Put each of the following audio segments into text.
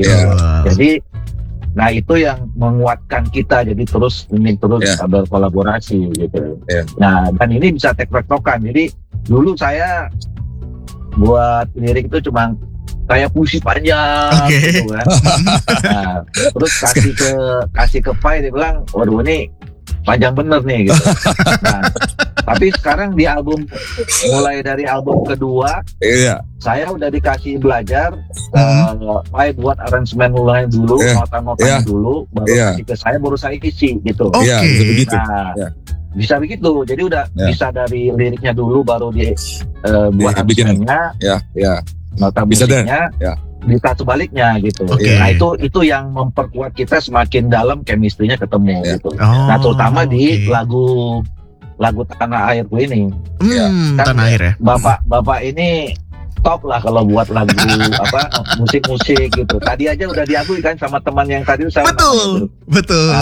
Betul. Jadi, nah itu yang menguatkan kita jadi ingin terus berkolaborasi gitu. Nah, dan ini bisa tektokan. Jadi dulu saya buat lirik itu cuma kayak puisi panjang gitu kan. Nah, terus kasih ke Pai, dia bilang, waduh ini panjang bener nih gitu. Nah, tapi sekarang di mulai dari album kedua, saya udah dikasih belajar, Pai buat aransemen mulai dulu, nota-notanya dulu, baru kasih ke saya, baru saya isi gitu. Bisa begitu. Nah, bisa begitu. Jadi udah bisa dari liriknya dulu, baru buat aransemennya, nota musiknya. Bisa sebaliknya gitu. Nah itu yang memperkuat kita semakin dalam, chemistry-nya ketemu gitu. Nah terutama di lagu Tanah Airku ini. Kan Tanah Air ya. Bapak ini top lah kalau buat lagu musik-musik gitu. Tadi aja udah diakui kan sama teman yang tadi saya. Betul.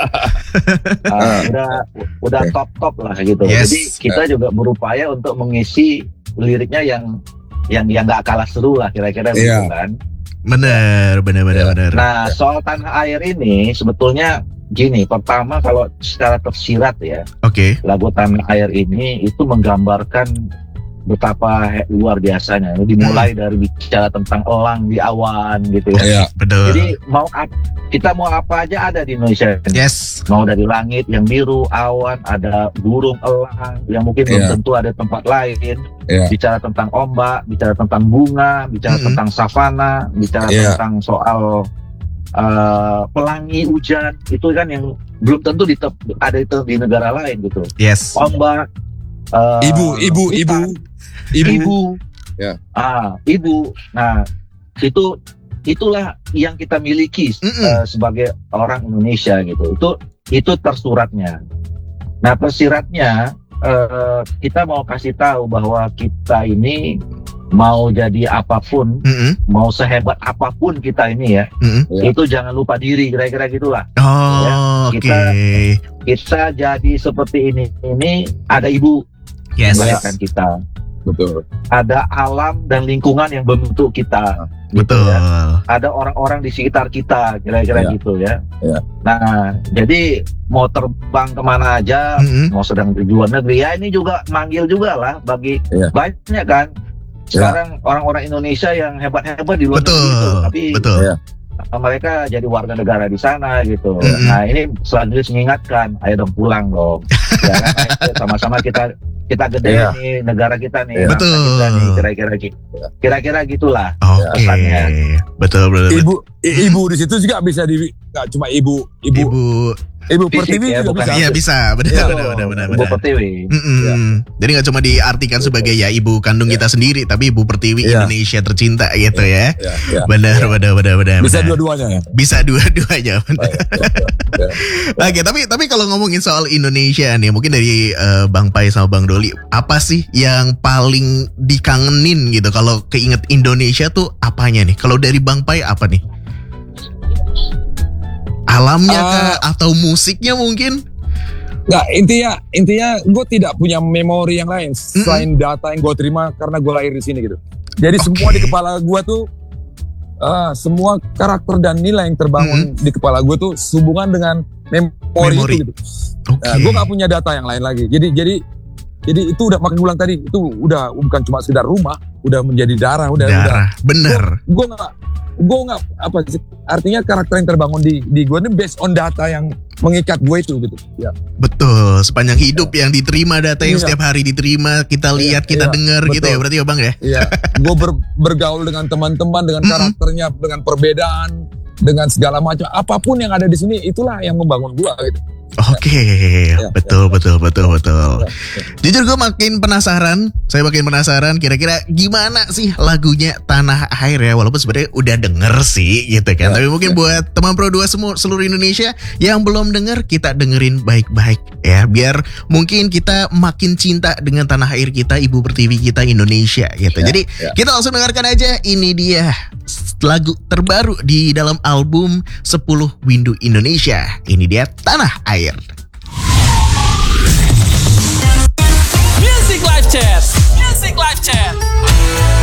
Udah top lah gitu. Jadi kita juga berupaya untuk mengisi liriknya yang nggak kalah seru lah kira-kira gitu kan. Benar. Nah soal Tanah Air ini sebetulnya gini, pertama kalau secara tersirat ya, lagu Tanah Air ini itu menggambarkan betapa luar biasanya. Dimulai dari bicara tentang elang di awan gitu ya. Betul. Jadi kita mau apa aja ada di Indonesia. Mau dari langit yang biru, awan, ada burung, elang yang mungkin belum tentu ada tempat lain. Bicara tentang ombak, bicara tentang bunga, bicara tentang savana, bicara tentang soal pelangi hujan, itu kan yang belum tentu ada itu di negara lain gitu. Ombak, ibu. Ibu. Nah, itulah yang kita miliki sebagai orang Indonesia gitu. Itu tersuratnya. Nah, tersiratnya kita mau kasih tahu bahwa kita ini mau jadi apapun, mau sehebat apapun kita ini ya, itu jangan lupa diri, kira-kira gitulah. Kita jadi seperti ini ada ibu melahirkan kita. Betul. Ada alam dan lingkungan yang membentuk kita. Betul. Ya. Ada orang-orang di sekitar kita, kira-kira gitu ya. Nah, jadi mau terbang kemana aja, mau sedang di luar negeri, ya ini juga manggil juga lah bagi banyak kan. Sekarang orang-orang Indonesia yang hebat-hebat di luar negeri gitu, tapi mereka jadi warga negara di sana gitu. Nah ini selanjutnya mengingatkan, ayo dong pulang dong. Ya kan, ayo sama-sama kita gede nih negara kita nih. Betul. Kita nih, kira-kira gitulah. Pesannya. Betul. Ibu di situ juga bisa nggak cuma ibu Pertiwi ya, juga bisa. Iya bisa, benar. Ibu Pertiwi. Jadi nggak cuma diartikan sebagai ya ibu kandung kita sendiri, tapi Ibu Pertiwi Indonesia tercinta gitu ya. Benar. Bisa dua-duanya. Bisa dua-duanya. Oke, tapi kalau ngomongin soal Indonesia nih, mungkin dari Bang Pai sama Bang Doli, apa sih yang paling dikangenin gitu kalau keinget Indonesia tuh apanya nih? Kalau dari Bang Pai apa nih? Alamnya kah atau musiknya mungkin? Nggak, intinya gue tidak punya memori yang lain selain data yang gue terima karena gue lahir di sini gitu. Jadi semua di kepala gue tuh semua karakter dan nilai yang terbangun di kepala gue tuh sehubungan dengan memori. Itu gitu. Nah, gue nggak punya data yang lain lagi. Jadi itu udah, makanya gue bilang tadi itu udah bukan cuma sekedar rumah, udah menjadi darah. Bener. Gue nggak apa sih, artinya karakter yang terbangun di gue ini based on data yang mengikat gue itu gitu. Betul, sepanjang hidup yang diterima, data yang setiap hari diterima, kita lihat, kita dengar gitu ya berarti ya Bang ya. Gue bergaul dengan teman-teman dengan karakternya, dengan perbedaan, dengan segala macam, apapun yang ada di sini itulah yang membangun gue gitu. Betul. Jujur gue makin penasaran. Saya makin penasaran kira-kira gimana sih lagunya Tanah Air ya. Walaupun sebenarnya udah denger sih gitu kan. Tapi mungkin buat teman Pro 2 seluruh Indonesia yang belum denger, kita dengerin baik-baik ya. Biar mungkin kita makin cinta dengan tanah air kita, Ibu Pertiwi kita Indonesia gitu. Jadi kita langsung dengarkan aja. Ini dia lagu terbaru di dalam album 10 Windu Indonesia. Ini dia Tanah Air. Music Live Chat.